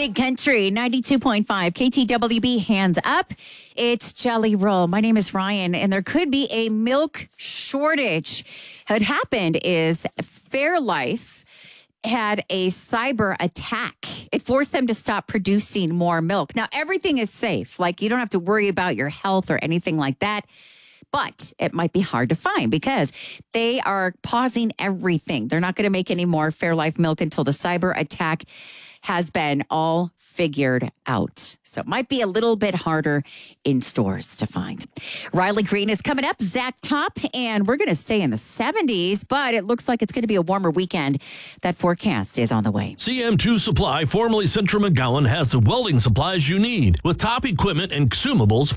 Big Country 92.5 KTWB, hands up. It's Jelly Roll. My name is Ryan, and there could be a milk shortage. What happened is Fairlife had a cyber attack. It forced them to stop producing more milk. Now, everything is safe. Like, you don't have to worry about your health or anything like that. But it might be hard to find because they are pausing everything. They're not going to make any more Fairlife milk until the cyber attack has been all figured out. So it might be a little bit harder in stores to find. Riley Green is coming up, Zach Top, and we're going to stay in the 70s, but it looks like it's going to be a warmer weekend. That forecast is on the way. CM2 Supply, formerly Central McGowan, has the welding supplies you need with top equipment and consumables